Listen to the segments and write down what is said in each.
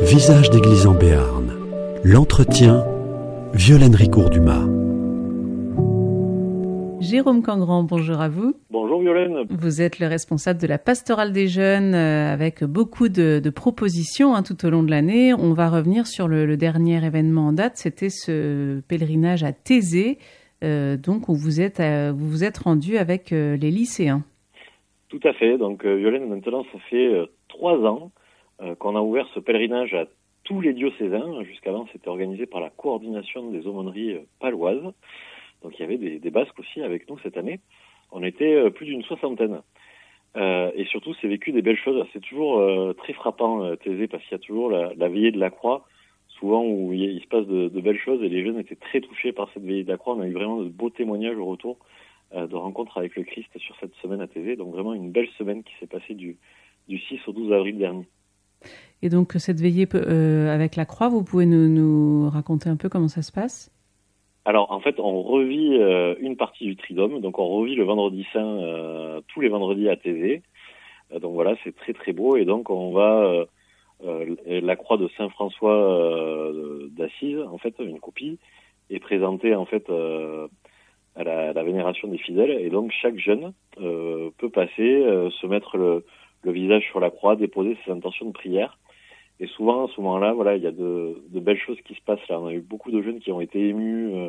Visage d'église en Béarn. L'entretien, Violaine Ricourt-Dumas. Jérôme Cangrand, bonjour à vous. Bonjour Violaine. Vous êtes le responsable de la pastorale des jeunes avec beaucoup de propositions tout au long de l'année. On va revenir sur le dernier événement en date, c'était ce pèlerinage à Thésée. Donc vous vous êtes rendu avec les lycéens. Tout à fait. Donc Violaine, maintenant ça fait 3 ans qu'on a ouvert ce pèlerinage à tous les diocésains. Jusqu'alors c'était organisé par la coordination des aumôneries paloises. Donc il y avait des Basques aussi avec nous cette année. On était plus d'une 60aine. Et surtout, c'est vécu des belles choses. C'est toujours très frappant, Thésée, parce qu'il y a toujours la veillée de la croix, souvent où il se passe de belles choses. Et les jeunes étaient très touchés par cette veillée de la croix. On a eu vraiment de beaux témoignages au retour de rencontres avec le Christ sur cette semaine à Thésée. Donc vraiment une belle semaine qui s'est passée du 6 au 12 avril dernier. Et donc cette veillée avec la croix, vous pouvez nous raconter un peu comment ça se passe ? Alors, en fait, on revit une partie du Triduum. Donc, on revit le vendredi saint tous les vendredis à Thésée. Donc, voilà, c'est très, très beau. Et donc, on va... la croix de Saint François d'Assise, en fait, une copie, est présentée, en fait, à la vénération des fidèles. Et donc, chaque jeune peut passer, se mettre le visage sur la croix, déposer ses intentions de prière. Et souvent, à ce moment-là, voilà, il y a de belles choses qui se passent là. On a eu beaucoup de jeunes qui ont été émus,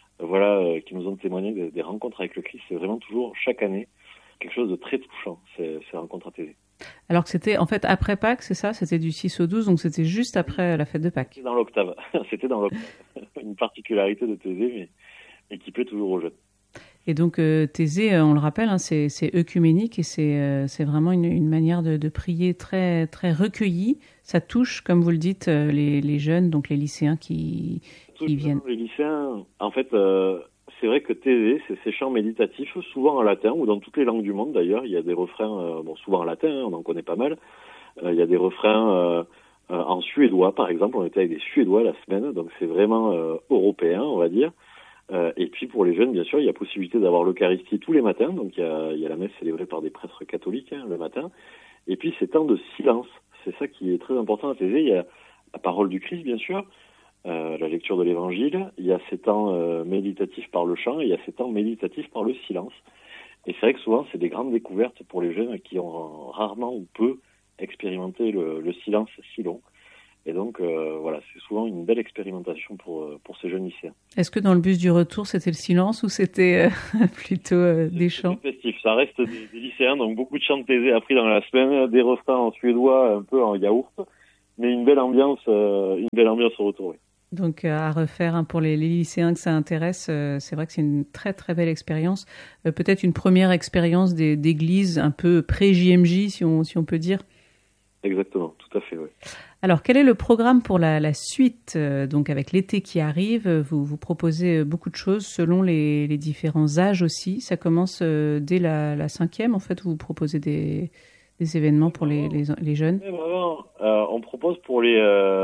qui nous ont témoigné des rencontres avec le Christ. C'est vraiment toujours, chaque année, quelque chose de très touchant, ces rencontres à Thésée. Alors que c'était, en fait, après Pâques, c'est ça ? C'était du 6 au 12, donc c'était juste après la fête de Pâques. C'était dans l'octave. Une particularité de Thésée, mais qui plaît toujours aux jeunes. Et donc Thésée, on le rappelle, c'est œcuménique et c'est vraiment une manière de prier très très recueillie. Ça touche, comme vous le dites, les jeunes, donc les lycéens qui viennent. Les lycéens, en fait, c'est vrai que Thésée, c'est ces chants méditatifs, souvent en latin ou dans toutes les langues du monde d'ailleurs. Il y a des refrains, souvent en latin, on en connaît pas mal. Il y a des refrains en suédois, par exemple. On était avec des Suédois la semaine, donc c'est vraiment européen, on va dire. Et puis pour les jeunes, bien sûr, il y a possibilité d'avoir l'Eucharistie tous les matins. Donc il y a la messe célébrée par des prêtres catholiques le matin. Et puis ces temps de silence, c'est ça qui est très important à Thésée. Il y a la parole du Christ, bien sûr, la lecture de l'Évangile. Il y a ces temps méditatifs par le chant et il y a ces temps méditatifs par le silence. Et c'est vrai que souvent, c'est des grandes découvertes pour les jeunes qui ont rarement ou peu expérimenté le silence si long. Et donc, voilà, c'est souvent une belle expérimentation pour ces jeunes lycéens. Est-ce que dans le bus du retour, c'était le silence ou c'était plutôt des chants ? C'est festif, ça reste des lycéens, donc beaucoup de chants de Thésée appris dans la semaine, des refrains en suédois, un peu en yaourt, mais une belle ambiance au retour. Oui. Donc, à refaire pour les lycéens que ça intéresse, c'est vrai que c'est une très très belle expérience. Peut-être une première expérience d'église un peu pré-JMJ, si on peut dire. Exactement, tout à fait, oui. Alors, quel est le programme pour la suite ? Donc, avec l'été qui arrive, vous proposez beaucoup de choses selon les différents âges aussi. Ça commence dès la 5e, en fait, vous proposez des événements pour les jeunes. Oui, vraiment, on propose pour les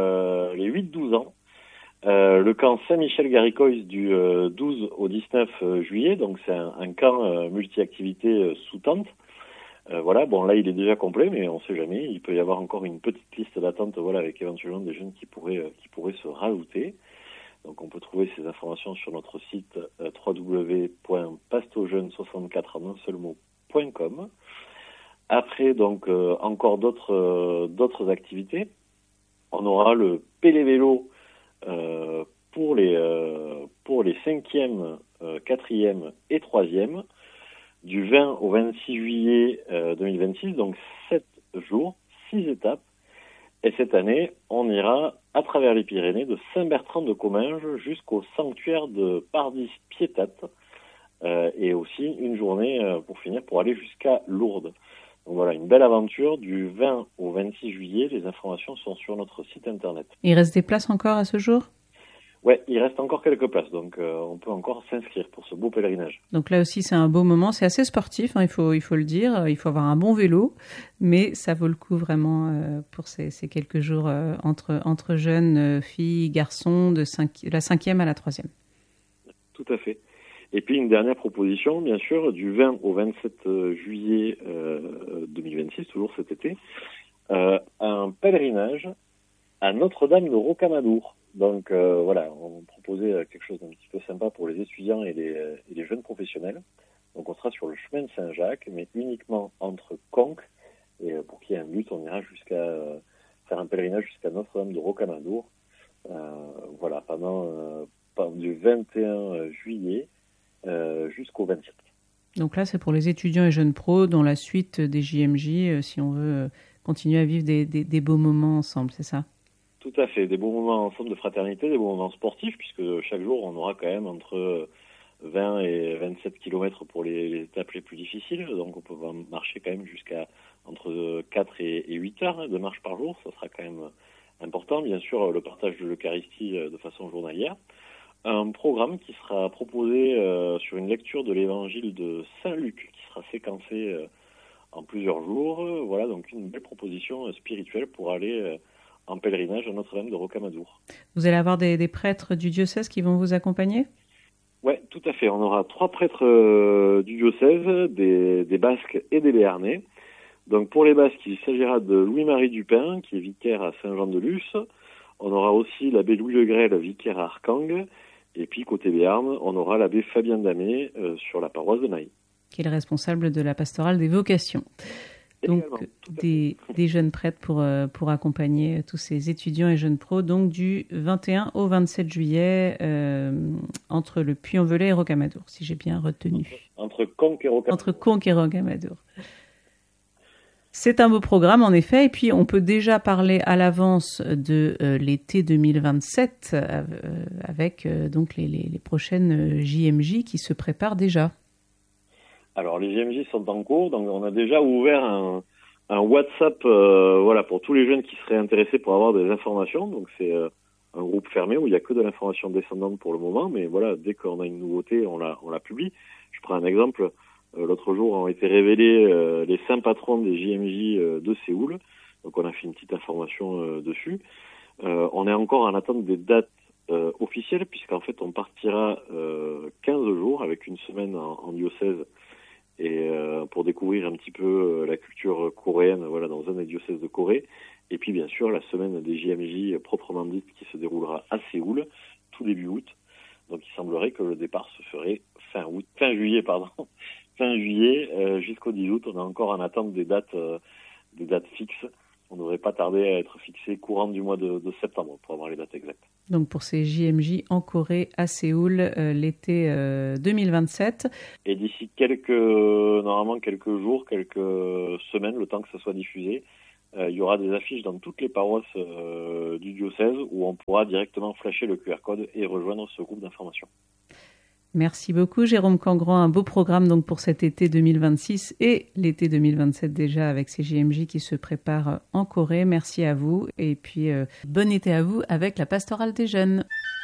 8-12 ans le camp Saint-Michel-Garicois du 12 au 19 juillet. Donc, c'est un camp multi-activités sous tente. Voilà, bon là il est déjà complet, mais on sait jamais. Il peut y avoir encore une petite liste d'attente, voilà, avec éventuellement des jeunes qui pourraient se rajouter. Donc on peut trouver ces informations sur notre site www.pastojeune64 en un seul mot.com. Après donc encore d'autres activités. On aura le Pélévélo pour les 5e, 4e et 3e. Du 20 au 26 juillet 2026, donc 7 jours, 6 étapes. Et cette année, on ira à travers les Pyrénées de Saint-Bertrand-de-Comminges jusqu'au sanctuaire de Pardis-Piétat. Et aussi une journée pour finir, pour aller jusqu'à Lourdes. Donc voilà, une belle aventure du 20 au 26 juillet. Les informations sont sur notre site internet. Il reste des places encore à ce jour ? Ouais, il reste encore quelques places, donc on peut encore s'inscrire pour ce beau pèlerinage. Donc là aussi, c'est un beau moment. C'est assez sportif, il faut le dire. Il faut avoir un bon vélo, mais ça vaut le coup vraiment pour ces quelques jours entre jeunes filles, garçons, de la 5e à la 3e. Tout à fait. Et puis une dernière proposition, bien sûr, du 20 au 27 juillet 2026, toujours cet été, un pèlerinage à Notre-Dame de Rocamadour. Donc voilà, on proposait quelque chose d'un petit peu sympa pour les étudiants et les jeunes professionnels. Donc on sera sur le chemin de Saint-Jacques, mais uniquement entre Conques. Et pour qu'il y ait un but, on ira jusqu'à faire un pèlerinage jusqu'à Notre-Dame de Rocamadour. Voilà, pendant du 21 juillet jusqu'au 27. Donc là, c'est pour les étudiants et jeunes pros dans la suite des JMJ, si on veut continuer à vivre des beaux moments ensemble, c'est ça? Tout à fait, des beaux moments ensemble de fraternité, des beaux moments sportifs, puisque chaque jour, on aura quand même entre 20 et 27 kilomètres pour les étapes les plus difficiles. Donc on peut marcher quand même jusqu'à entre 4 et 8 heures de marche par jour. Ça sera quand même important. Bien sûr, le partage de l'Eucharistie de façon journalière. Un programme qui sera proposé sur une lecture de l'évangile de Saint-Luc, qui sera séquencé en plusieurs jours. Voilà, donc une belle proposition spirituelle pour aller en pèlerinage à Notre-Dame de Rocamadour. Vous allez avoir des prêtres du diocèse qui vont vous accompagner ? Oui, tout à fait. On aura 3 prêtres du diocèse, des Basques et des Béarnais. Donc pour les Basques, il s'agira de Louis-Marie Dupin, qui est vicaire à Saint-Jean-de-Luz. On aura aussi l'abbé Louis Le Grel, vicaire à Arcang. Et puis côté Béarn, on aura l'abbé Fabien Damé sur la paroisse de Naï. Qui est le responsable de la pastorale des vocations. Donc des jeunes prêtres pour accompagner tous ces étudiants et jeunes pros, donc du 21 au 27 juillet entre le Puy-en-Velay et Rocamadour, si j'ai bien retenu. Entre Conques et Rocamadour. Entre Conques et Rocamadour. C'est un beau programme en effet, et puis on peut déjà parler à l'avance de l'été 2027 avec donc les prochaines JMJ qui se préparent déjà. Alors les JMJ sont en cours, donc on a déjà ouvert un WhatsApp voilà, pour tous les jeunes qui seraient intéressés pour avoir des informations. Donc c'est un groupe fermé où il n'y a que de l'information descendante pour le moment, mais voilà, dès qu'on a une nouveauté, on la publie. Je prends un exemple. L'autre jour ont été révélés les 5 patrons des JMJ de Séoul. Donc on a fait une petite information dessus. On est encore en attente des dates officielles, puisqu'en fait on partira 15 jours avec une semaine en diocèse et pour découvrir un petit peu la culture coréenne, voilà, dans un des diocèses de Corée. Et puis bien sûr la semaine des JMJ proprement dite qui se déroulera à Séoul tout début août. Donc il semblerait que le départ se ferait fin juillet jusqu'au 10 août. On est encore en attente des dates fixes. On ne devrait pas tarder à être fixé courant du mois de septembre pour avoir les dates exactes. Donc pour ces JMJ en Corée à Séoul l'été 2027. Et d'ici quelques jours, quelques semaines, le temps que ça soit diffusé, il y aura des affiches dans toutes les paroisses du diocèse où on pourra directement flasher le QR code et rejoindre ce groupe d'information. Merci beaucoup Jérôme Cangran, un beau programme donc pour cet été 2026 et l'été 2027 déjà avec ces JMJ qui se préparent en Corée. Merci à vous et puis bon été à vous avec la pastorale des jeunes.